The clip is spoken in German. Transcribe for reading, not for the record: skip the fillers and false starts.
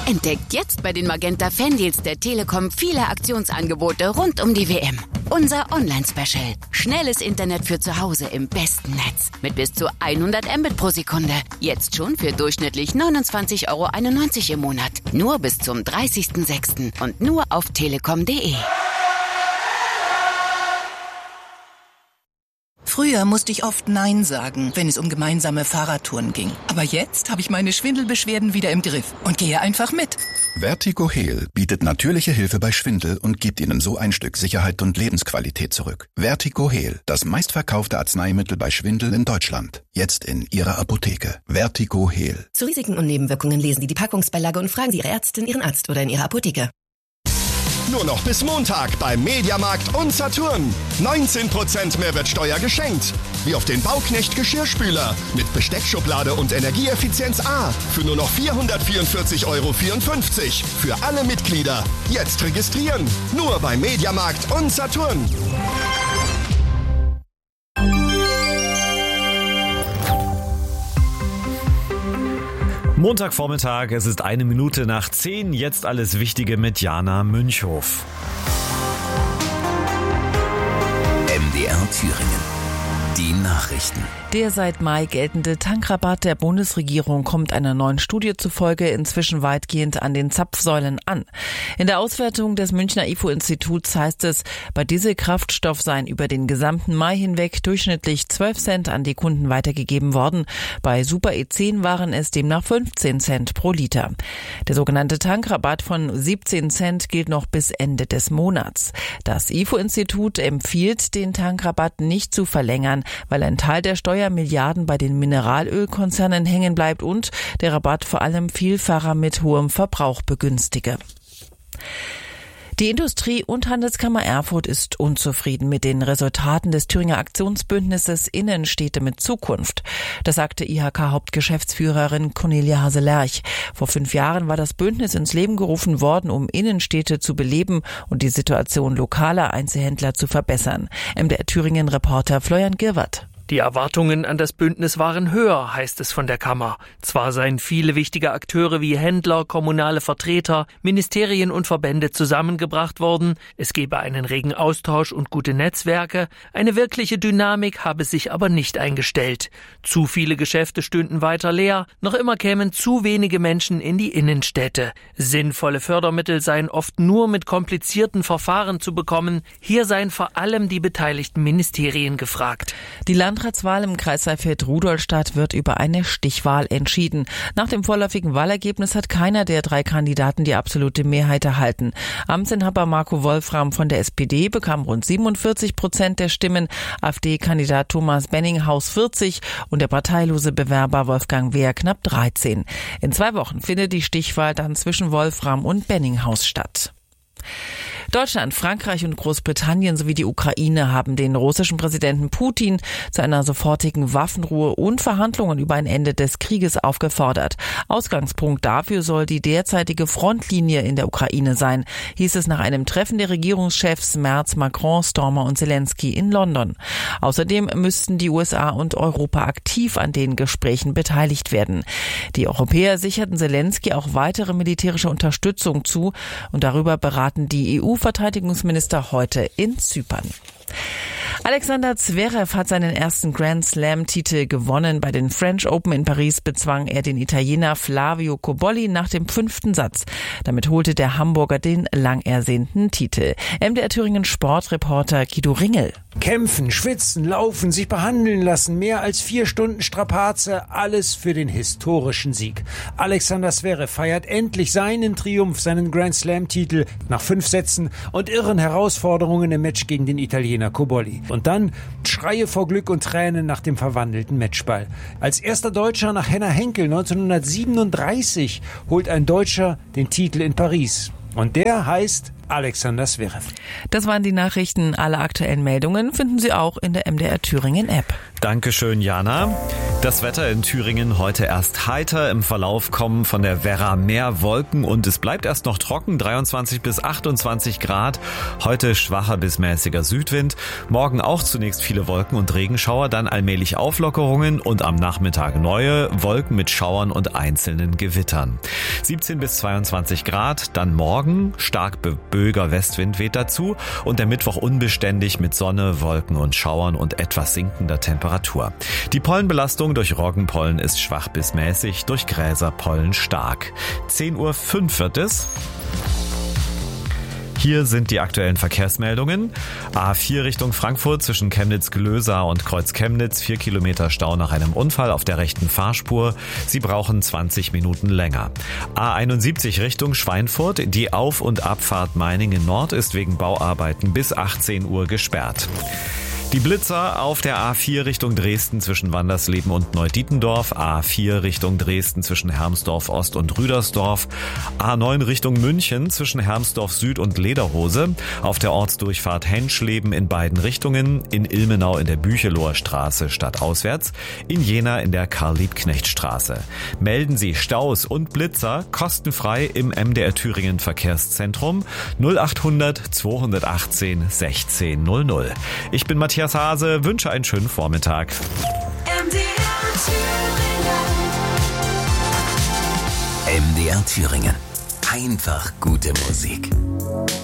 Entdeckt jetzt bei den Magenta Fandeals der Telekom viele Aktionsangebote rund um die WM. Unser Online-Special. Schnelles Internet für zu Hause im besten Netz. Mit bis zu 100 Mbit pro Sekunde. Jetzt schon für durchschnittlich 29,91 € im Monat. Nur bis zum 30.06. und nur auf telekom.de. Früher musste ich oft Nein sagen, wenn es um gemeinsame Fahrradtouren ging. Aber jetzt habe ich meine Schwindelbeschwerden wieder im Griff und gehe einfach mit. Vertigo Heal bietet natürliche Hilfe bei Schwindel und gibt Ihnen so ein Stück Sicherheit und Lebensqualität zurück. Vertigo Heal, das meistverkaufte Arzneimittel bei Schwindel in Deutschland. Jetzt in Ihrer Apotheke. Vertigo Heal. Zu Risiken und Nebenwirkungen lesen Sie die Packungsbeilage und fragen Sie Ihre Ärztin, Ihren Arzt oder in Ihrer Apotheke. Nur noch bis Montag beim Mediamarkt und Saturn. 19% Mehrwertsteuer geschenkt. Wie auf den Bauknecht Geschirrspüler mit Besteckschublade und Energieeffizienz A für nur noch 444,54 € für alle Mitglieder. Jetzt registrieren. Nur beim Mediamarkt und Saturn. Montagvormittag, es ist 10:01, jetzt alles Wichtige mit Jana Münchhof. MDR Thüringen. Die Nachrichten. Der seit Mai geltende Tankrabatt der Bundesregierung kommt einer neuen Studie zufolge inzwischen weitgehend an den Zapfsäulen an. In der Auswertung des Münchner IFO-Instituts heißt es, bei Dieselkraftstoff seien über den gesamten Mai hinweg durchschnittlich 12 Cent an die Kunden weitergegeben worden. Bei Super E10 waren es demnach 15 Cent pro Liter. Der sogenannte Tankrabatt von 17 Cent gilt noch bis Ende des Monats. Das IFO-Institut empfiehlt, den Tankrabatt nicht zu verlängern, weil ein Teil der Steuermilliarden bei den Mineralölkonzernen hängen bleibt und der Rabatt vor allem Vielfahrer mit hohem Verbrauch begünstige. Die Industrie- und Handelskammer Erfurt ist unzufrieden mit den Resultaten des Thüringer Aktionsbündnisses Innenstädte mit Zukunft. Das sagte IHK-Hauptgeschäftsführerin Cornelia Hase-Lerch. Vor 5 Jahren war das Bündnis ins Leben gerufen worden, um Innenstädte zu beleben und die Situation lokaler Einzelhändler zu verbessern. MDR Thüringen-Reporter Florian Girwart. Die Erwartungen an das Bündnis waren höher, heißt es von der Kammer. Zwar seien viele wichtige Akteure wie Händler, kommunale Vertreter, Ministerien und Verbände zusammengebracht worden, es gebe einen regen Austausch und gute Netzwerke, eine wirkliche Dynamik habe sich aber nicht eingestellt. Zu viele Geschäfte stünden weiter leer, noch immer kämen zu wenige Menschen in die Innenstädte. Sinnvolle Fördermittel seien oft nur mit komplizierten Verfahren zu bekommen, hier seien vor allem die beteiligten Ministerien gefragt. Die Landratswahl im Kreis Saalfeld-Rudolstadt wird über eine Stichwahl entschieden. Nach dem vorläufigen Wahlergebnis hat keiner der 3 Kandidaten die absolute Mehrheit erhalten. Amtsinhaber Marco Wolfram von der SPD bekam rund 47% der Stimmen, AfD-Kandidat Thomas Benninghaus 40 und der parteilose Bewerber Wolfgang Wehr knapp 13. In 2 Wochen findet die Stichwahl dann zwischen Wolfram und Benninghaus statt. Deutschland, Frankreich und Großbritannien sowie die Ukraine haben den russischen Präsidenten Putin zu einer sofortigen Waffenruhe und Verhandlungen über ein Ende des Krieges aufgefordert. Ausgangspunkt dafür soll die derzeitige Frontlinie in der Ukraine sein, hieß es nach einem Treffen der Regierungschefs Merz, Macron, Stormer und Zelensky in London. Außerdem müssten die USA und Europa aktiv an den Gesprächen beteiligt werden. Die Europäer sicherten Zelensky auch weitere militärische Unterstützung zu und darüber beraten die EU-Verteidigungsminister heute in Zypern. Alexander Zverev hat seinen ersten Grand Slam-Titel gewonnen. Bei den French Open in Paris bezwang er den Italiener Flavio Cobolli nach dem 5. Satz. Damit holte der Hamburger den lang ersehnten Titel. MDR Thüringen Sportreporter Guido Ringel. Kämpfen, schwitzen, laufen, sich behandeln lassen, mehr als 4 Stunden Strapaze, alles für den historischen Sieg. Alexander Zverev feiert endlich seinen Triumph, seinen Grand Slam-Titel nach 5 Sätzen und irren Herausforderungen im Match gegen den Italiener Cobolli. Und dann Schreie vor Glück und Tränen nach dem verwandelten Matchball. Als erster Deutscher nach Henner Henkel 1937 holt ein Deutscher den Titel in Paris. Und der heißt Alexander Zverev. Das waren die Nachrichten. Alle aktuellen Meldungen finden Sie auch in der MDR Thüringen App. Dankeschön, Jana. Das Wetter in Thüringen heute erst heiter. Im Verlauf kommen von der Werra mehr Wolken und es bleibt erst noch trocken, 23 bis 28 Grad. Heute schwacher bis mäßiger Südwind. Morgen auch zunächst viele Wolken und Regenschauer, dann allmählich Auflockerungen und am Nachmittag neue Wolken mit Schauern und einzelnen Gewittern. 17 bis 22 Grad, dann morgen stark böiger Westwind weht dazu und der Mittwoch unbeständig mit Sonne, Wolken und Schauern und etwas sinkender Temperatur. Die Pollenbelastung durch Roggenpollen ist schwach bis mäßig, durch Gräserpollen stark. 10:05 Uhr wird es. Hier sind die aktuellen Verkehrsmeldungen. A4 Richtung Frankfurt zwischen Chemnitz-Glösa und Kreuz-Chemnitz, 4 Kilometer Stau nach einem Unfall auf der rechten Fahrspur. Sie brauchen 20 Minuten länger. A71 Richtung Schweinfurt, die Auf- und Abfahrt Meiningen Nord ist wegen Bauarbeiten bis 18 Uhr gesperrt. Die Blitzer auf der A4 Richtung Dresden zwischen Wandersleben und Neudietendorf, A4 Richtung Dresden zwischen Hermsdorf Ost und Rüdersdorf, A9 Richtung München zwischen Hermsdorf Süd und Lederhose, auf der Ortsdurchfahrt Henschleben in beiden Richtungen, in Ilmenau in der Bücheloher Straße stadtauswärts, in Jena in der Karl-Liebknecht-Straße. Melden Sie Staus und Blitzer kostenfrei im MDR Thüringen Verkehrszentrum 0800 218 1600. Ich bin Matthias Hase, wünsche einen schönen Vormittag. MDR Thüringen. Einfach gute Musik.